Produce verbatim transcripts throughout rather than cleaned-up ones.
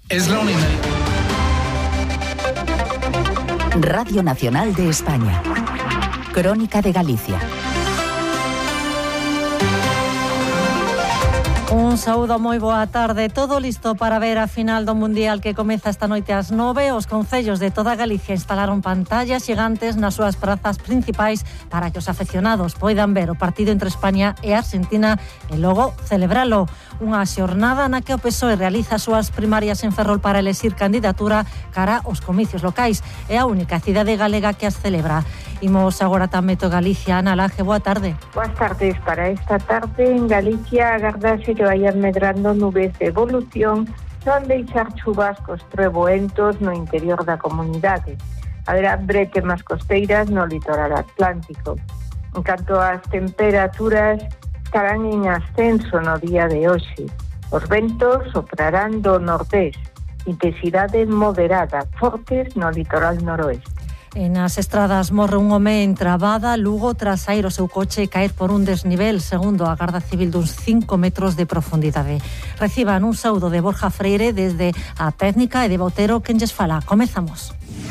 Es la una y media. Radio Nacional de España. Crónica de Galicia. Un saúdo, moi boa tarde. Todo listo para ver a final do Mundial que comeza esta noite ás nove. Os concellos de toda Galicia instalaron pantallas gigantes nas súas prazas principais para que os afeccionados poidan ver o partido entre España e Argentina e logo celebralo. Unha xornada na que o P S O E realiza as súas primarias en Ferrol para elexir candidatura cara aos comicios locais. É a única cidade galega que as celebra. Imos agora tamén to Galicia. Ana Laje, boa tarde. Boas tardes. Para esta tarde en Galicia agardase que vayan medrando nubes de evolución non deixar chubascos treboentos no interior da comunidade. Haberá bretemas costeiras no litoral atlántico. En canto ás temperaturas, estarán en ascenso no día de hoxe. Os ventos soprarán do nordés, intensidade moderada, fortes no litoral noroeste. En as estradas morre un home en Trabada, Lugo, tras sair o seu coche e caer por un desnivel, segundo a Garda Civil, duns cinco metros de profundidade. Reciban un saúdo de Borja Freire desde a técnica e de Botero, quen lles fala. Comezamos.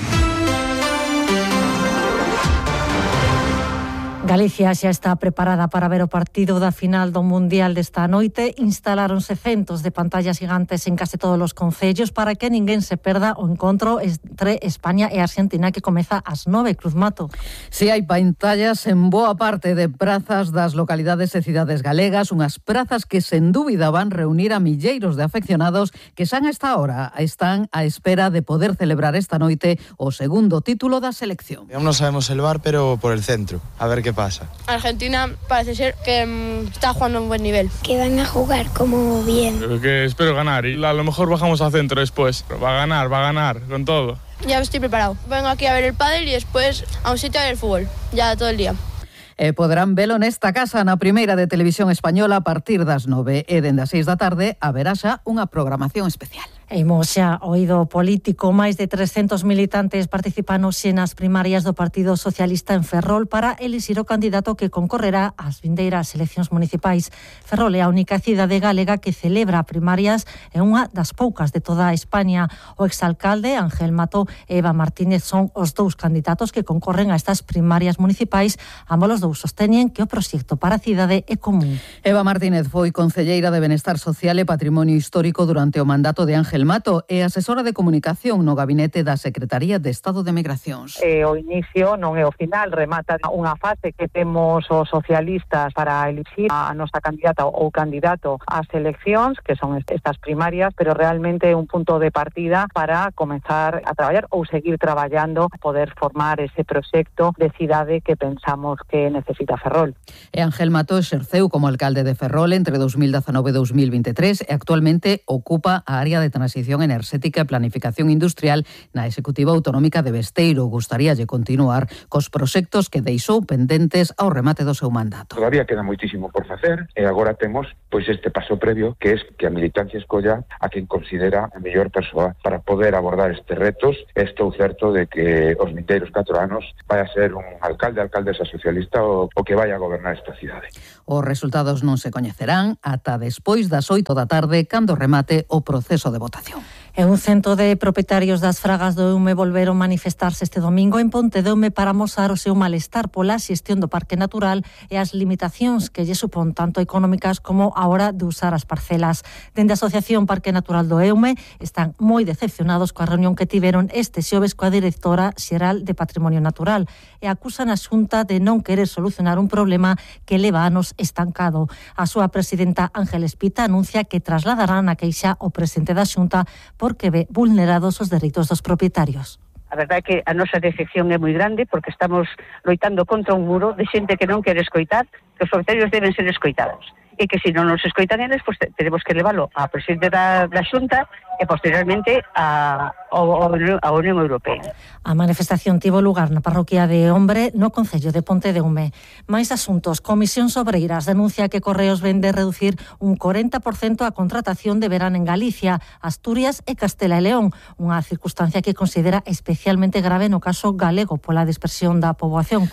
Galicia xa está preparada para ver o partido da final do Mundial desta noite. Instaláronse centos de pantallas gigantes en case todos os concellos para que ninguén se perda o encontro entre España e Argentina que comeza ás nove, Cruz Mato. Si hai pantallas en boa parte de prazas das localidades e cidades galegas, unhas prazas que sen dúbida van reunir a milleiros de afeccionados que xa a esta hora están á espera de poder celebrar esta noite o segundo título da selección. No sabemos el bar, pero por el centro. A ver qué pasa. Argentina parece ser que mmm, está jugando a un buen nivel. Que van a jugar como bien. Que espero ganar y a lo mejor bajamos al centro después. Pero va a ganar, va a ganar con todo. Ya estoy preparado. Vengo aquí a ver el pádel y después a un sitio a ver el fútbol. Ya todo el día. E poderán velo nesta casa na primeira de Televisión Española a partir das nove e dende as seis da tarde haberá xa unha programación especial. E imos xa oído político. Máis de trescentos militantes participan hoxe nas primarias do Partido Socialista en Ferrol para elixir o candidato que concorrerá ás vindeiras eleccións municipais. Ferrol é a única cidade galega que celebra primarias e unha das poucas de toda España. O exalcalde Ángel Mato e Eva Martínez son os dous candidatos que concorren a estas primarias municipais. Ambos os dous sosteñen que o proxecto para a cidade é común. Eva Martínez foi concelleira de Benestar Social e Patrimonio Histórico durante o mandato de Ángel Mato e asesora de comunicación no gabinete da Secretaría de Estado de Migracións. E o inicio non é o final, remata unha fase que temos os socialistas para elixir a nosa candidata ou candidato ás eleccións, que son estas primarias, pero realmente é un punto de partida para comenzar a traballar ou seguir traballando, poder formar ese proxecto de cidade que pensamos que necesita Ferrol. E Ángel Mato exerceu como alcalde de Ferrol entre dos mil dezanove e dos mil veintitrés e actualmente ocupa a área de Transición Enerxética e Planificación Industrial na Executiva Autonómica de Besteiro. Gustaríalle continuar cos proxectos que deixou pendentes ao remate do seu mandato. Todavía queda moitísimo por facer e agora temos pois este paso previo que é que a militancia escolla a quen considera a mellor persoa para poder abordar estes retos. Estou certo de que os vindeiros catro anos vai a ser un alcalde, alcaldesa socialista o, o que vai a gobernar esta cidade. Os resultados non se coñecerán ata despois das oito da tarde cando remate o proceso de votación. E un cento de propietarios das fragas do Eume volveron manifestarse este domingo en Ponte de Eume para amosar o seu malestar pola xestión do Parque Natural e as limitacións que lle supón tanto económicas como a hora de usar as parcelas. Dende a Asociación Parque Natural do Eume están moi decepcionados coa reunión que tiveron este xoves coa directora xeral de Patrimonio Natural e acusan a Xunta de non querer solucionar un problema que leva anos estancado. A súa presidenta Ángeles Pita anuncia que trasladarán a queixa ao presidente da Xunta porque ve vulnerados os dereitos dos propietarios. A verdade é que a nosa decepción é moi grande porque estamos loitando contra un muro de xente que non quere escoitar, que os propietarios deben ser escoitados. E que se non nos escoitan eles, pues, tenemos que leválo a presidente da, da Xunta e posteriormente a, a, a Unión Europea. A manifestación tivo lugar na parroquia de Hombre no concello de Ponte de Eume. Mais asuntos, Comisión Obreiras denuncia que Correos vende reducir un corenta por cento a contratación de verán en Galicia, Asturias e Castela e León, unha circunstancia que considera especialmente grave no caso galego pola dispersión da poboación. Cruz.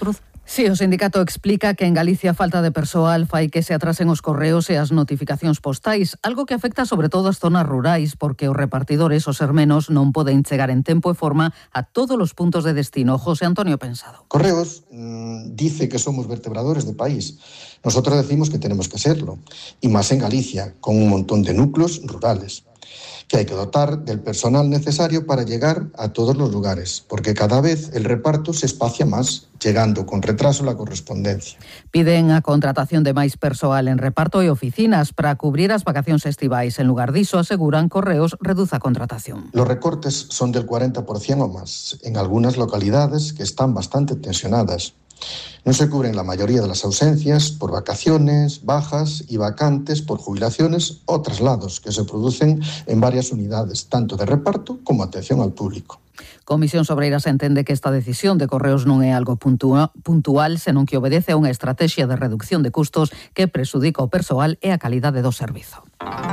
Si, o sindicato explica que en Galicia a falta de persoal fai que se atrasen os correos e as notificacións postais, algo que afecta sobre todo as zonas rurais, porque os repartidores, os hermenos, non poden chegar en tempo e forma a todos os puntos de destino. José Antonio Pensado. Correos mmm, dice que somos vertebradores de país. Nosotros decimos que tenemos que serlo, y más en Galicia, con un montón de núcleos rurales, que hay que dotar del personal necesario para llegar a todos los lugares, porque cada vez el reparto se espacia más, llegando con retraso la correspondencia. Piden a contratación de máis persoal en reparto e oficinas para cubrir as vacacións estivais. En lugar diso, aseguran, Correos reduce a contratación. Los recortes son del cuarenta por ciento o más, en algunas localidades que están bastante tensionadas. No se cubren la mayoría de las ausencias por vacaciones, bajas y vacantes por jubilaciones o traslados que se producen en varias unidades, tanto de reparto como atención al público. Comisións Obreiras entende que esta decisión de Correos non é algo puntual, senón que obedece a unha estrategia de reducción de custos que prexudica o persoal e a calidade do servizo.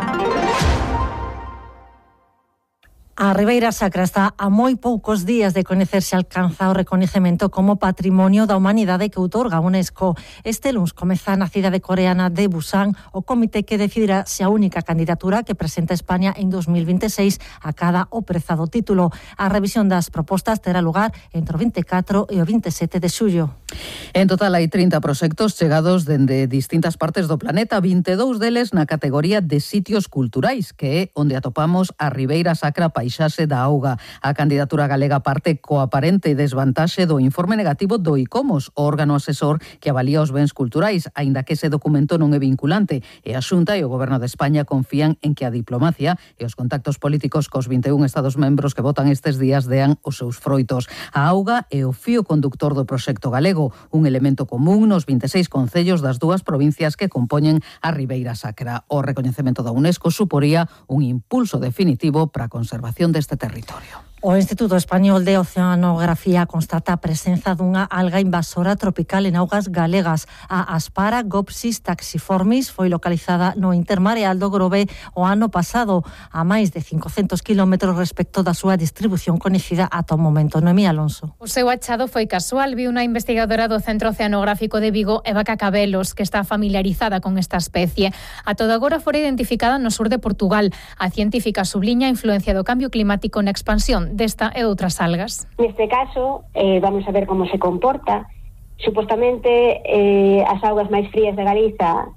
A Ribeira Sacra está a moi poucos días de coñecerse alcanza o recoñecemento como Patrimonio da Humanidade que outorga a UNESCO. Este luns comeza na cidade coreana de Busan o comité que decidirá se a única candidatura que presenta España en dos mil veintiséis acada o prezado título. A revisión das propostas terá lugar entre o vinte e catro e o vinte e sete de xullo. En total hai trinta proxectos chegados dende distintas partes do planeta, vinte e dous deles na categoría de sitios culturais, que é onde atopamos a Ribeira Sacra Paisaxe da Auga. A candidatura galega parte coa aparente desvantaxe do informe negativo do ICOMOS, o órgano asesor que avalía os bens culturais, aínda que ese documento non é vinculante, e a Xunta e o Goberno de España confían en que a diplomacia e os contactos políticos cos vinte e un estados membros que votan estes días dean os seus froitos. A auga é o fío conductor do proxecto galego, un elemento común nos vinte e seis concellos das dúas provincias que compoñen a Ribeira Sacra. O recoñecemento da UNESCO suporía un impulso definitivo para a conservación deste territorio. O Instituto Español de Oceanografía constata a presenza dunha alga invasora tropical en augas galegas. A Asparagopsis taxiformis foi localizada no intermareal do Grove o ano pasado, a máis de cincocentos kilómetros respecto da súa distribución coñecida ata o momento. Noemí Alonso. O seu achado foi casual, viu unha investigadora do Centro Oceanográfico de Vigo, Eva Cacabelos, que está familiarizada con esta especie. A todo agora fora identificada no sur de Portugal. A científica subliña a influencia do cambio climático na expansión desta e outras algas. Neste caso, eh, vamos a ver como se comporta. Supostamente, eh, as augas máis frías de Galiza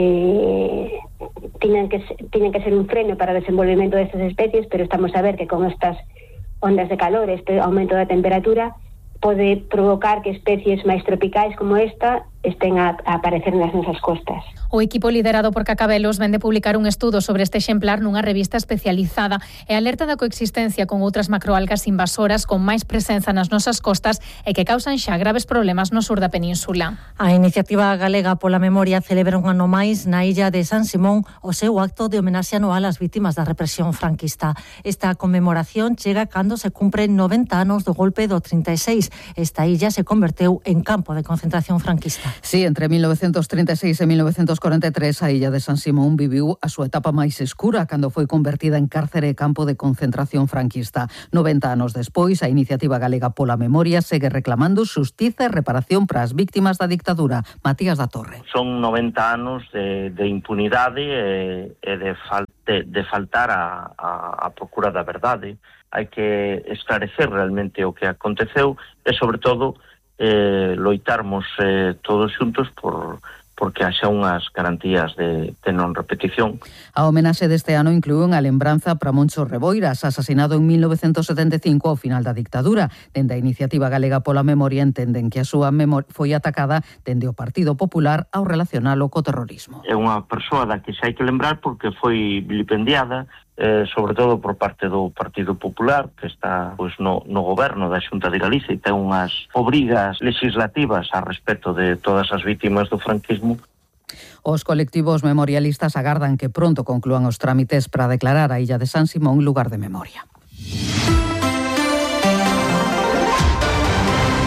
eh, tiñan, que, tiñan que ser un freno para o desenvolvemento destas especies, pero estamos a ver que con estas ondas de calor, este aumento da temperatura, pode provocar que especies máis tropicais como esta estén a, a aparecer nas nosas costas. O equipo liderado por Cacabelos vende publicar un estudo sobre este exemplar nunha revista especializada e alerta da coexistencia con outras macroalgas invasoras con máis presenza nas nosas costas e que causan xa graves problemas no sur da península. A iniciativa galega pola memoria celebra un ano máis na illa de San Simón o seu acto de homenaxe anual ás vítimas da represión franquista. Esta conmemoración chega cando se cumpren noventa anos do golpe do trinta e seis. Esta illa se converteu en campo de concentración franquista. Sí, entre mil novecentos trinta e seis e mil novecentos corenta e tres a illa de San Simón viviu a súa etapa máis escura cando foi convertida en cárcere e campo de concentración franquista. noventa anos despois, a iniciativa galega pola memoria segue reclamando xustiza e reparación para as víctimas da dictadura. Matías da Torre. Son noventa anos de, de impunidade e, e de, fal, de, de faltar a, a, a procura da verdade. Hai que esclarecer realmente o que aconteceu e, sobre todo, eh, loitarmos eh, todos xuntos por porque haxa unhas garantías de, de non repetición. A homenaxe deste ano inclúe unha lembranza para Moncho Reboiras, asasinado en mil novecentos setenta e cinco ao final da dictadura. Dende a Iniciativa Galega pola Memoria entenden que a súa memoria foi atacada dende o Partido Popular ao relacionalo co terrorismo. É unha persoa da que xa hai que lembrar porque foi vilipendiada, eh, sobre todo por parte do Partido Popular, que está pois, no, no goberno da Xunta de Galicia e ten unhas obrigas legislativas a respecto de todas as vítimas do franquismo. Os colectivos memorialistas agardan que pronto conclúan os trámites para declarar a illa de San Simón lugar de memoria.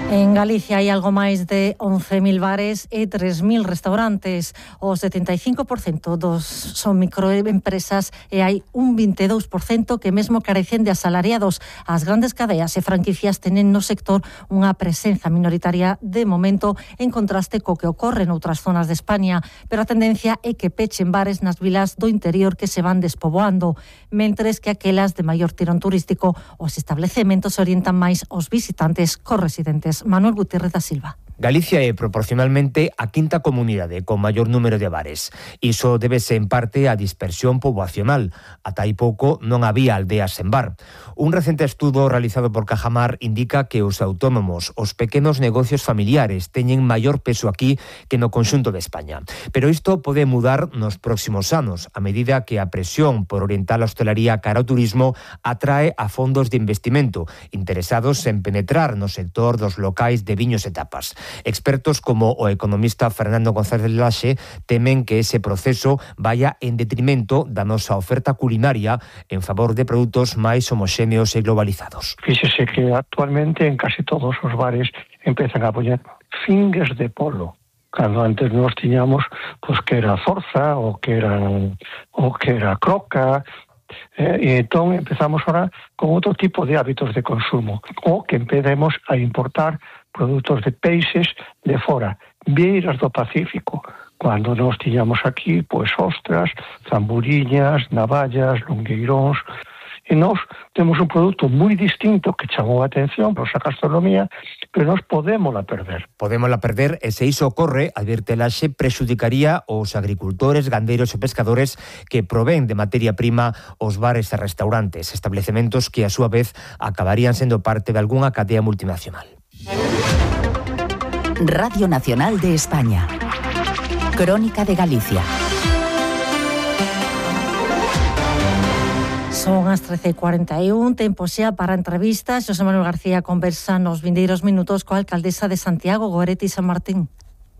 En Galicia hai algo máis de once mil bares e tres mil restaurantes. O setenta e cinco por cento dos son microempresas e hai un vinte e dous por cento que mesmo carecen de asalariados. As grandes cadeas e franquicias tenen no sector unha presenza minoritaria de momento en contraste co que ocorre noutras zonas de España, pero a tendencia é que pechen bares nas vilas do interior que se van despoboando, mentres que aquelas de maior tirón turístico os establecementos orientan máis os visitantes cos residentes. Manuel Gutiérrez da Silva. Galicia é proporcionalmente a quinta comunidade con maior número de bares. Iso débese en parte á dispersión poboacional. Ata hai pouco non había aldeas sen bar. Un recente estudo realizado por Cajamar indica que os autónomos, os pequenos negocios familiares, teñen maior peso aquí que no conxunto de España. Pero isto pode mudar nos próximos anos, a medida que a presión por orientar a hostelería cara ao turismo atrae a fondos de investimento interesados en penetrar no sector dos locais de viños e tapas. Expertos como o economista Fernando González Laxe temen que ese proceso vaya en detrimento da nosa oferta culinaria en favor de produtos máis homoxéneos e globalizados. Fíxese que actualmente en casi todos os bares empezan a poñer fingues de polo, cando antes nos tiñamos pois que era forza ou que era ou que era croca. Eh, e entón empezamos ahora con outro tipo de hábitos de consumo, ou que empecemos a importar produtos de peixes de fora, vieiras do Pacífico, cando nos tiñamos aquí pois ostras, zamburiñas, navallas, longueiróns. E nós temos un produto moi distinto que chamou a atención para a gastronomía, pero nós podémola perder. Podémola perder e se iso ocorre, advirte Laxe, prexudicaría os agricultores, gandeiros e pescadores que provén de materia prima os bares e restaurantes, establecementos que a súa vez acabarían sendo parte de algunha cadea multinacional. Radio Nacional de España. Crónica de Galicia. Son as trece e cuarenta e un, tempo xa para entrevistas. Xosé Manuel García conversa nos vindeiros minutos coa alcaldesa de Santiago, Goretti San Martín.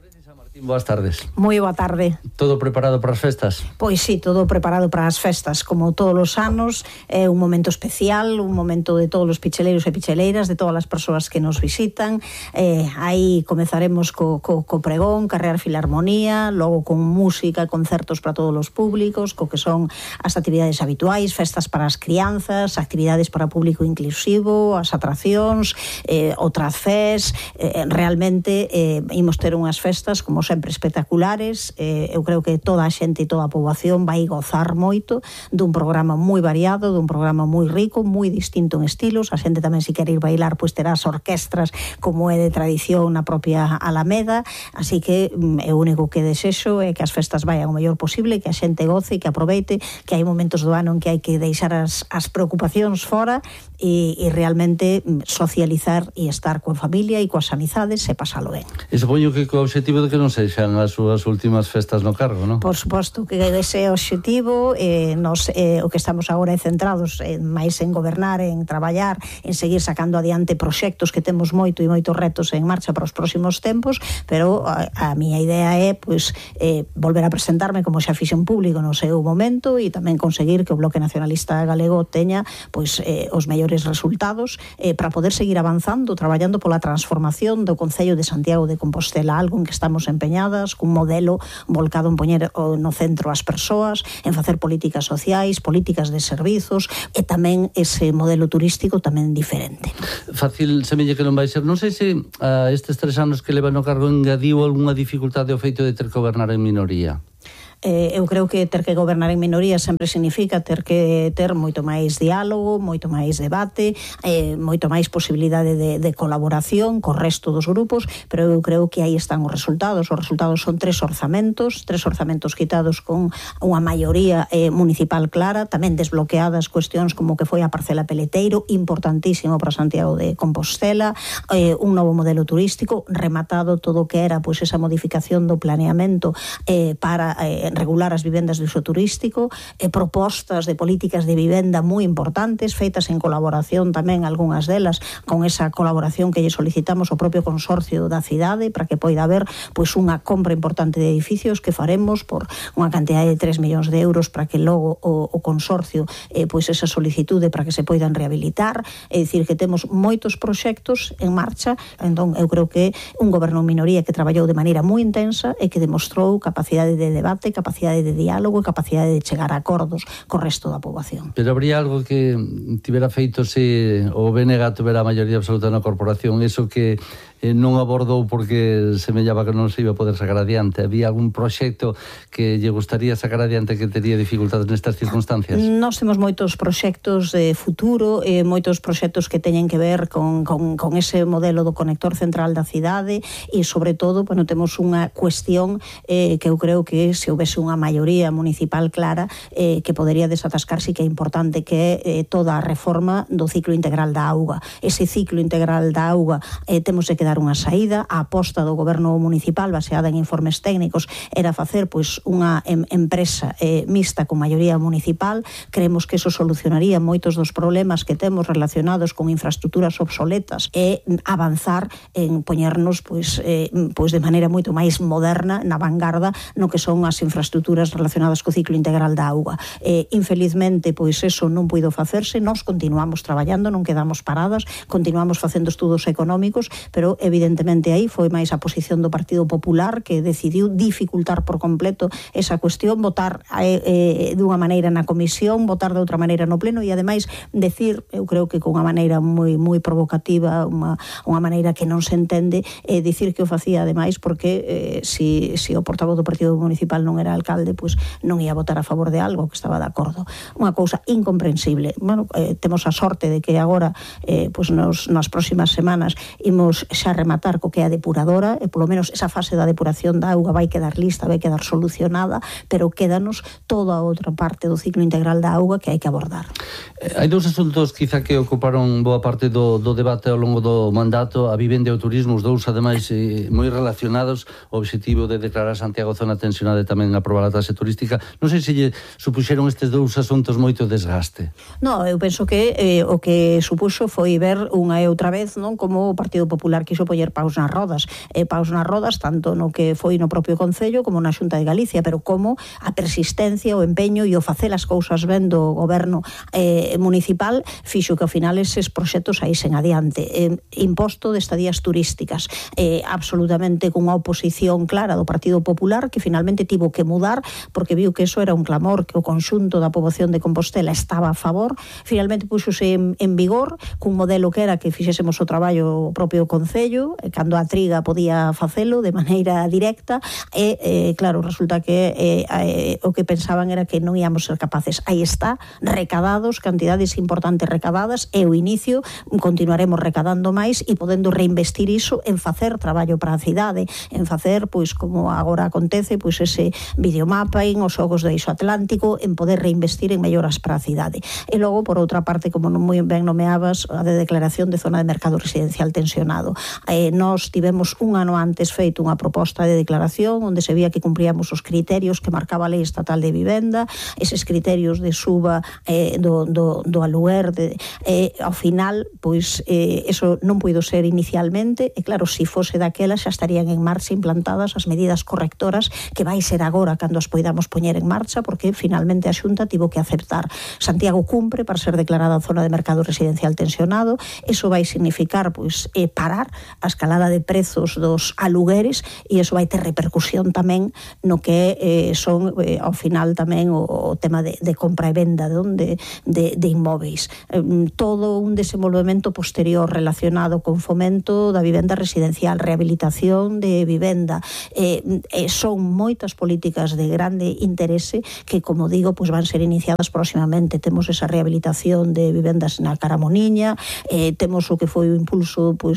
Boas tardes. Moi boa tarde. Todo preparado para as festas? Pois sí, todo preparado para as festas. Como todos os anos, é un momento especial, un momento de todos os picheleiros e picheleiras, de todas as persoas que nos visitan. Eh, aí comezaremos co, co, co pregón, carrear filarmonía, logo con música, concertos para todos os públicos, co que son as actividades habituais, festas para as crianzas, actividades para público inclusivo, as atraccións, eh, o Trazfés. Eh, realmente, eh, imos ter unhas festas, como sempre espectaculares. Eh, eu creo que toda a xente e toda a poboación vai gozar moito dun programa moi variado, dun programa moi rico, moi distinto en estilos. A xente tamén, se quer ir bailar, pois terá as orquestras como é de tradición na propia Alameda. Así que é o único que desexo é que as festas vayan o mellor posible, que a xente goce e que aproveite, que hai momentos do ano en que hai que deixar as, as preocupacións fora e, e realmente socializar e estar coa familia e coas amizades e pasalo ben. E supoño que co obxectivo de que non sexan as súas últimas festas no cargo, non? Por suposto que ese é o obxectivo. Eh, nos, eh, o que estamos agora é centrados en, máis en gobernar, en traballar, en seguir sacando adiante proxectos que temos moito e moitos retos en marcha para os próximos tempos, pero a, a miña idea é pois, eh, volver a presentarme como xa fixen público no seu momento e tamén conseguir que o Bloque Nacionalista Galego teña pois, eh, os mellores resultados eh, para poder seguir avanzando, traballando pola transformación do Concello de Santiago de Compostela, algo en que estamos empeñadas, cun modelo volcado en poñer no centro as persoas, en facer políticas sociais, políticas de servizos e tamén ese modelo turístico tamén diferente. Fácil semelle que non vai ser. Non sei se a estes tres anos que leva no cargo engadiu algunha dificultade o feito de ter que gobernar en minoría. Eh, eu creo que ter que gobernar en minoría sempre significa ter que ter moito máis diálogo, moito máis debate, eh, moito máis posibilidade de, de colaboración co resto dos grupos, pero eu creo que aí están os resultados. Os resultados son tres orzamentos, tres orzamentos quitados con unha maioría eh, municipal clara, tamén desbloqueadas cuestións como que foi a parcela Peleteiro, importantísimo para Santiago de Compostela, eh, un novo modelo turístico, rematado todo o que era pois esa modificación do planeamento eh, para eh, regular as vivendas de uso turístico, eh, propostas de políticas de vivenda moi importantes, feitas en colaboración tamén, algunhas delas, con esa colaboración que lle solicitamos ao propio consorcio da cidade para que poida haber pois unha compra importante de edificios que faremos por unha cantidade de tres millóns de euros para que logo o, o consorcio eh, pois esa solicitude para que se poidan rehabilitar. É dicir, que temos moitos proxectos en marcha. Entón, eu creo que un goberno en minoría que traballou de maneira moi intensa e que demostrou capacidade de debate, capacidade de diálogo e capacidade de chegar a acordos co resto da poboación. Pero habría algo que tivera feito se o B N G tuvera a maioría absoluta na corporación, eso que eh, non abordou porque semellaba que non se iba a poder sacar adiante? Había algún proxecto que lle gustaría sacar adiante que tería dificultades nestas circunstancias? Nós temos moitos proxectos de futuro, eh, moitos proxectos que teñen que ver con, con, con ese modelo do conector central da cidade e, sobre todo, bueno, temos unha cuestión eh, que eu creo que se houvese unha maioría municipal clara eh, que podería desatascarse, que é importante, que é eh, toda a reforma do ciclo integral da auga. Ese ciclo integral da auga eh, temos de que dar unha saída. A aposta do goberno municipal baseada en informes técnicos era facer pois unha em, empresa eh, mixta con maioría municipal. Creemos que eso solucionaría moitos dos problemas que temos relacionados con infraestructuras obsoletas e avanzar en poñernos pois, eh, pois de maneira moito máis moderna na vanguarda no que son as infraestructuras relacionadas co ciclo integral da auga. Eh, infelizmente, pois eso non puido facerse. Nós continuamos traballando, non quedamos paradas, continuamos facendo estudos económicos, pero evidentemente aí foi máis a posición do Partido Popular, que decidiu dificultar por completo esa cuestión, votar eh, eh, dunha maneira na comisión, votar de outra maneira no pleno e ademais decir, eu creo que con unha maneira moi moi provocativa, unha, unha maneira que non se entende, eh, dicir que o facía ademais porque eh, si, si o portavoz do Partido Municipal non era alcalde, pois non ia votar a favor de algo que estaba de acordo. Unha cousa incomprensible. Bueno, eh, temos a sorte de que agora eh, pois nos, nas próximas semanas imos xa rematar co que é a depuradora, e polo menos esa fase da depuración da auga vai quedar lista, vai quedar solucionada, pero quédanos toda a outra parte do ciclo integral da auga que hai que abordar. Eh, hai dous asuntos quizá que ocuparon boa parte do, do debate ao longo do mandato, a vivenda e o turismo, os dous ademais eh, moi relacionados, o obxectivo de declarar Santiago zona tensionada e tamén aprobar a taxa turística. Non sei se lle supuxeron estes dous asuntos moito desgaste. No, eu penso que eh, o que supuxo foi ver unha e outra vez, non, como o Partido Popular quiso poñer paus nas rodas, eh, paus nas rodas tanto no que foi no propio Concello como na Xunta de Galicia, pero como a persistencia, o empeño e o facer as cousas ben do goberno eh, municipal fixo que ao final eses proxectos saísen adiante. Eh, imposto de estadías turísticas, eh, absolutamente cunha oposición clara do Partido Popular, que finalmente tivo que mudar porque viu que eso era un clamor que o conxunto da poboación de Compostela estaba a favor. Finalmente puxose en, en vigor cun modelo que era que fixésemos o traballo o propio Concello, cando a Triga podía facelo de maneira directa e, eh, claro, resulta que eh, eh, o que pensaban era que non íamos ser capaces. Aí está, recadados, cantidades importantes recadadas, e o inicio continuaremos recadando máis e podendo reinvestir iso en facer traballo para a cidade, en facer, pois, como agora acontece, pois ese videomapa en os xogos do Eixo Atlántico, en poder reinvestir en melloras para a cidade. E logo, por outra parte, como non moi ben nomeabas, a de declaración de zona de mercado residencial tensionado. Eh, nós tivemos un ano antes feito unha proposta de declaración onde se vía que cumpríamos os criterios que marcaba a Lei Estatal de Vivenda, eses criterios de suba eh, do, do, do aluguer, de, eh, ao final, pois, eh, eso non puido ser inicialmente, e claro, se si fose daquela xa estarían en marcha implantadas as medidas correctoras que vai ser agora cando as poidamos poñer en marcha, porque finalmente a Xunta tivo que aceptar. Santiago cumpre para ser declarada zona de mercado residencial tensionado, eso vai significar, pois, eh, parar a escalada de prezos dos alugueres, e eso vai ter repercusión tamén no que eh, son eh, ao final tamén o, o tema de, de compra e venda de, de, de inmóveis. Eh, todo un desenvolvemento posterior relacionado con fomento da vivenda residencial, rehabilitación de vivenda, eh, eh, son moitas políticas de grande interese que, como digo, pues van ser iniciadas próximamente. Temos esa rehabilitación de vivendas na Caramoniña, eh, temos o que foi o impulso pues, dunha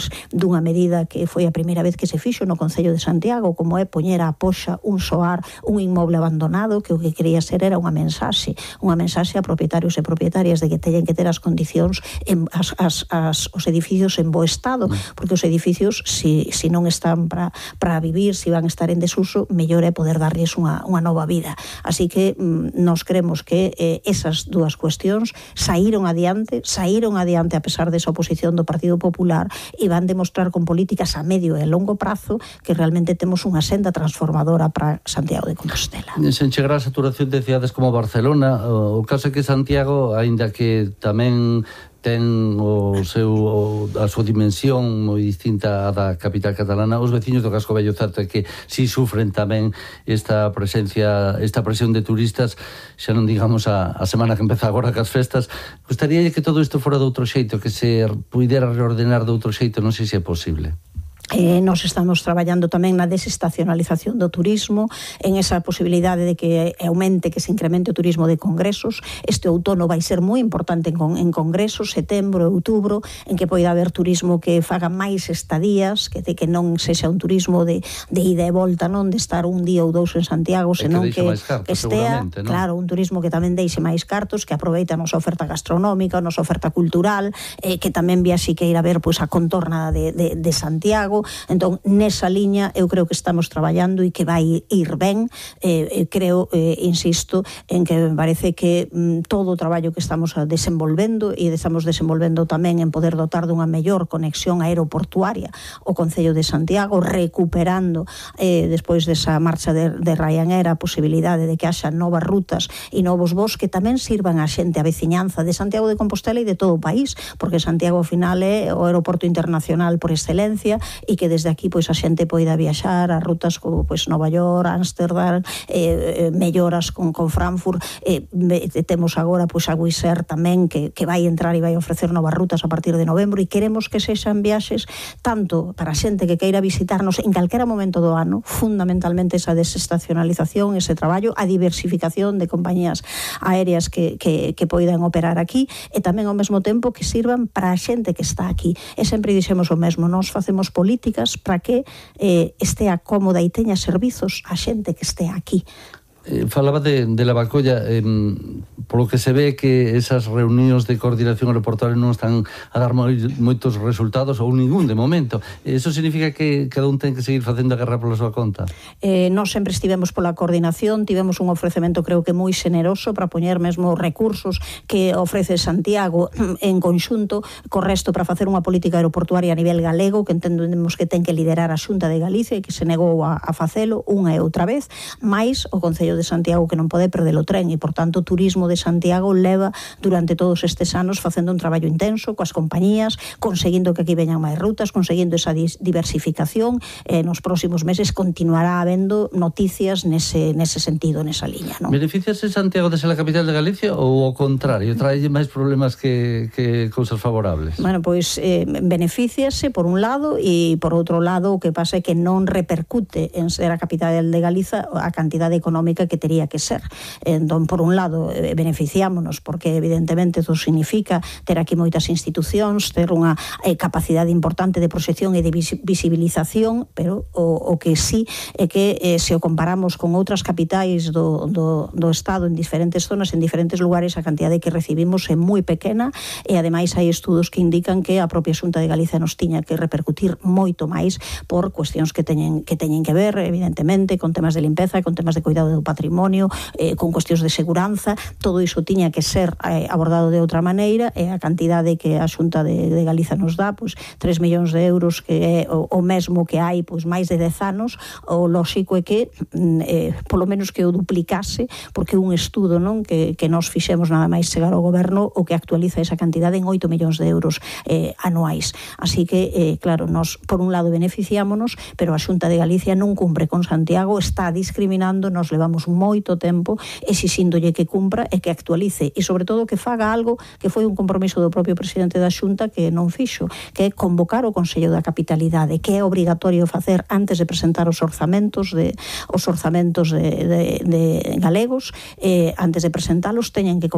dunha medida que foi a primeira vez que se fixo no Concello de Santiago, como é poñer a poxa un soar, un inmoble abandonado, que o que quería ser era unha mensaxe, unha mensaxe a propietarios e propietarias de que teñen que ter as condicións, en, as, as, as, os edificios en bo estado, porque os edificios, si, si non están para para vivir, si van a estar en desuso, mellor é poder darlles unha, unha nova vida. Así que mm, nos creemos que eh, esas dúas cuestións saíron adiante, saíron adiante a pesar desa oposición do Partido Popular e van demostrar con políticas a medio e longo prazo que realmente temos unha senda transformadora para Santiago de Compostela. Sen chegar a saturación de cidades como Barcelona, o caso é que Santiago, aínda que tamén ten o seu, a súa dimensión moi distinta á da capital catalana, os veciños do Casco Vello certo é que si sufren tamén esta presencia, esta presión de turistas, xa non digamos a, a semana que empeza agora cas festas. Gustaría que todo isto fora de outro xeito, que se pudera reordenar de outro xeito, non sei se é posible. Eh, nos estamos traballando tamén na desestacionalización do turismo, en esa posibilidade de que aumente, que se incremente o turismo de congresos. Este outono vai ser moi importante en, en congresos, setembro, outubro, en que poida haber turismo que faga máis estadías, que, de, que non sexa un turismo de, de ida e volta, non de estar un día ou dous en Santiago, senón que, que, que estea, ¿no? Claro, un turismo que tamén deixe máis cartos, que aproveita a nosa oferta gastronómica, a nosa oferta cultural, eh, que tamén viaxe que ir a ver pois, a contorna de, de, de Santiago. Entón, nesa liña eu creo que estamos traballando e que vai ir ben. Eh, creo, eh, insisto, en que me parece que mm, todo o traballo que estamos desenvolvendo e estamos desenvolvendo tamén en poder dotar dunha mellor conexión aeroportuaria o Concello de Santiago, recuperando eh, despois desa marcha de, de Ryanair a posibilidade de que haxa novas rutas e novos voos que tamén sirvan a xente, a veciñanza de Santiago de Compostela e de todo o país, porque Santiago ao final é o aeroporto internacional por excelencia e que desde aquí pois a xente poida viaxar a rutas como pois Nova York, Ámsterdam, eh, melloras con, con Frankfurt, eh, temos agora pois a Wizz Air tamén que, que vai entrar e vai ofrecer novas rutas a partir de novembro e queremos que sexan viaxes tanto para a xente que queira visitarnos en calquera momento do ano, fundamentalmente esa desestacionalización, ese traballo, a diversificación de compañías aéreas que, que, que poidan operar aquí e tamén ao mesmo tempo que sirvan para a xente que está aquí. E sempre dixemos o mesmo, nós facemos políticas para que eh, estea cómoda e teña servizos a xente que estea aquí. Eh, falaba de, de Lavacolla, eh, polo que se ve que esas reunións de coordinación aeroportuaria non están a dar moi, moitos resultados ou ningún de momento. Eso significa que cada un ten que seguir facendo a guerra pola súa conta? Eh, nós sempre estivemos pola coordinación, tivemos un ofrecemento creo que moi xeneroso para poñer mesmo recursos que ofrece Santiago en conxunto co resto para facer unha política aeroportuaria a nivel galego que entendemos que ten que liderar a Xunta de Galicia e que se negou a, a facelo unha e outra vez, máis o Concello de Santiago que non pode perder o tren e, por tanto, o turismo de Santiago leva durante todos estes anos facendo un traballo intenso coas compañías, conseguindo que aquí veñan máis rutas, conseguindo esa diversificación. Eh, nos próximos meses continuará habendo noticias nese, nese sentido, nesa liña, non? Beneficiase Santiago de ser a capital de Galicia ou ao contrario, trae máis problemas que, que cousas favorables? Bueno, pois eh, beneficiase por un lado e por outro lado o que pasa é que non repercute en ser a capital de Galiza a cantidade económica que tería que ser. Entón, por un lado, eh, beneficiámonos porque evidentemente isto significa ter aquí moitas institucións, ter unha eh, capacidade importante de proxección e de visibilización, pero o, o que sí é que eh, se o comparamos con outras capitais do, do, do Estado en diferentes zonas, en diferentes lugares, a cantidade que recibimos é moi pequena e ademais hai estudos que indican que a propia Xunta de Galicia nos tiña que repercutir moito máis por cuestións que teñen que teñen que ver, evidentemente, con temas de limpeza e con temas de cuidado do patrimonio, eh, con cuestións de seguranza. Todo iso tiña que ser eh, abordado de outra maneira e a cantidade que a Xunta de, de Galiza nos dá, pois tres millóns de euros, que é o, o mesmo que hai pois máis de dez anos, o lóxico é que eh, polo menos que o duplicase, porque un estudo non que, que nos fixemos nada máis chegar ao goberno o que actualiza esa cantidade en oito millóns de euros eh, anuais. Así que, eh, claro, nos por un lado beneficiámonos, pero a Xunta de Galicia non cumpre con Santiago, está discriminando, nos levamos moito tempo exixíndolle que cumpra e que actualice e sobre todo que faga algo que foi un compromiso do propio presidente da Xunta que non fixo, que é convocar o Consello da Capitalidade, que é obrigatorio facer antes de presentar os orzamentos de os orzamentos de, de, de galegos, eh, antes de presentalos teñen que